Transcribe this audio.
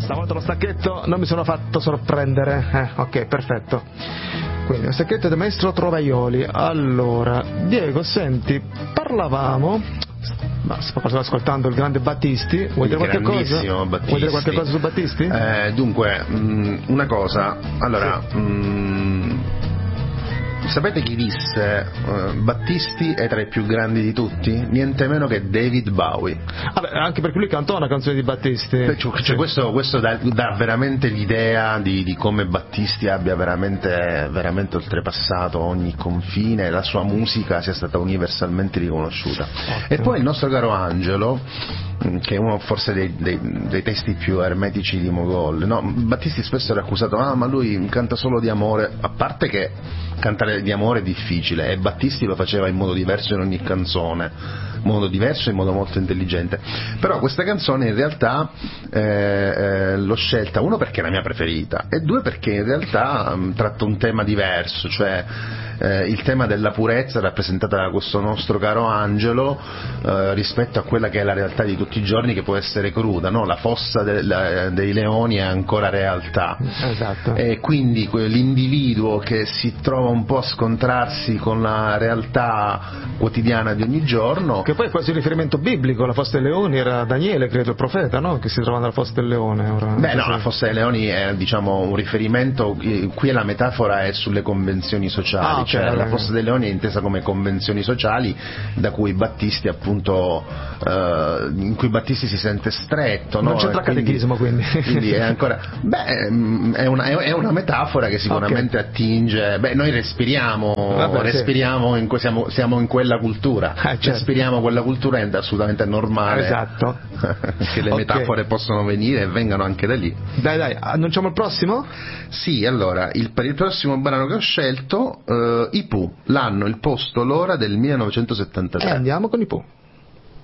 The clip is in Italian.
Stavolta lo stacchetto non mi sono fatto sorprendere. Ok, perfetto. Quindi lo stacchetto del maestro Trovaioli. Allora, Diego, senti, parlavamo. Ma stavo ascoltando il grande Battisti. Vuoi dire qualche cosa? Battisti. Vuoi dire qualche cosa su Battisti? Dunque, una cosa. Allora, sapete chi disse Battisti è tra i più grandi di tutti? Niente meno che David Bowie. Vabbè, anche perché lui cantò una canzone di Battisti. Cioè, questo dà veramente l'idea di come Battisti abbia veramente oltrepassato ogni confine, la sua musica sia stata universalmente riconosciuta. E poi il nostro caro Angelo, che è uno forse dei testi più ermetici di Mogol, no? Battisti spesso era accusato, ma lui canta solo di amore, a parte che cantare di amore è difficile, e Battisti lo faceva in modo diverso in ogni canzone, in modo diverso e in modo molto intelligente. Però questa canzone in realtà l'ho scelta, uno perché è la mia preferita, e due perché in realtà tratta un tema diverso, cioè il tema della purezza rappresentata da questo nostro caro Angelo rispetto a quella che è la realtà di tutti i giorni, che può essere cruda, no? La fossa dei leoni è ancora realtà. Esatto. E quindi l'individuo che si trova un po' a scontrarsi con la realtà quotidiana di ogni giorno, che poi è quasi un riferimento biblico. La fossa dei leoni era Daniele, credo, il profeta, no? Che si trova nella fossa del leone ora. La fossa dei leoni è, diciamo, un riferimento, qui la metafora è sulle convenzioni sociali. Cioè la fossa dei leoni è intesa come convenzioni sociali da cui Battisti appunto in cui Battisti si sente stretto, non no? c'entra catechismo, quindi è ancora è una metafora che sicuramente attinge. Noi respiriamo, siamo in quella cultura, certo. Respiriamo quella cultura, è assolutamente normale, esatto, che le metafore possono venire e vengano anche da lì. Dai, annunciamo il prossimo? Sì, allora, per il prossimo brano che ho scelto, i Pooh, l'anno, il posto, l'ora del 1973. Andiamo con i Pooh.